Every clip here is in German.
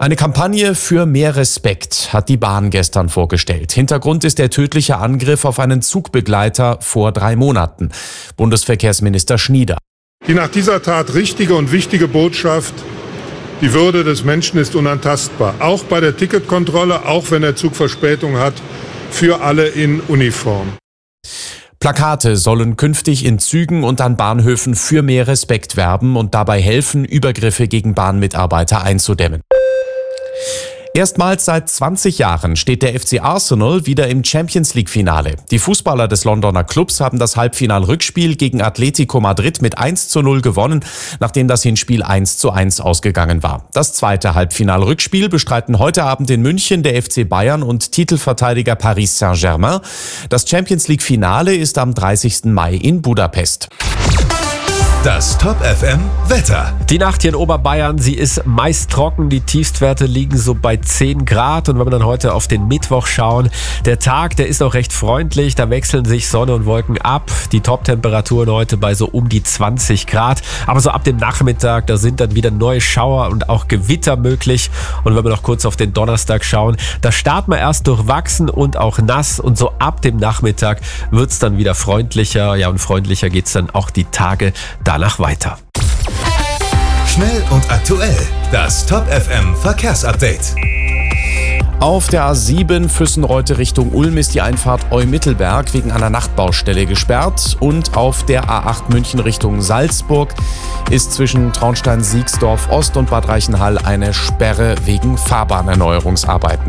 Eine Kampagne für mehr Respekt hat die Bahn gestern vorgestellt. Hintergrund ist der tödliche Angriff auf einen Zugbegleiter vor 3 Monaten. Bundesverkehrsminister Schnieder. Die nach dieser Tat richtige und wichtige Botschaft: Die Würde des Menschen ist unantastbar. Auch bei der Ticketkontrolle, auch wenn der Zug Verspätung hat, für alle in Uniform. Plakate sollen künftig in Zügen und an Bahnhöfen für mehr Respekt werben und dabei helfen, Übergriffe gegen Bahnmitarbeiter einzudämmen. Erstmals seit 20 Jahren steht der FC Arsenal wieder im Champions-League-Finale. Die Fußballer des Londoner Clubs haben das Halbfinal-Rückspiel gegen Atletico Madrid mit 1:0 gewonnen, nachdem das Hinspiel 1:1 ausgegangen war. Das zweite Halbfinal-Rückspiel bestreiten heute Abend in München der FC Bayern und Titelverteidiger Paris Saint-Germain. Das Champions-League-Finale ist am 30. Mai in Budapest. Das Top FM Wetter. Die Nacht hier in Oberbayern, sie ist meist trocken. Die Tiefstwerte liegen so bei 10 Grad. Und wenn wir dann heute auf den Mittwoch schauen, der Tag, der ist auch recht freundlich. Da wechseln sich Sonne und Wolken ab. Die Top-Temperaturen heute bei so um die 20 Grad. Aber so ab dem Nachmittag, da sind dann wieder neue Schauer und auch Gewitter möglich. Und wenn wir noch kurz auf den Donnerstag schauen, da starten wir erst durchwachsen und auch nass. Und so ab dem Nachmittag wird's dann wieder freundlicher. Ja, und freundlicher geht's dann auch die Tage danach weiter. Schnell und aktuell. Das Top FM Verkehrsupdate. Auf der A7 Füssenreute Richtung Ulm ist die Einfahrt Eu-Mittelberg wegen einer Nachtbaustelle gesperrt. Und auf der A8 München Richtung Salzburg ist zwischen Traunstein-Siegsdorf Ost und Bad Reichenhall eine Sperre wegen Fahrbahnerneuerungsarbeiten.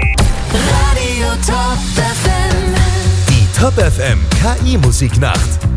Die Top FM KI Musiknacht.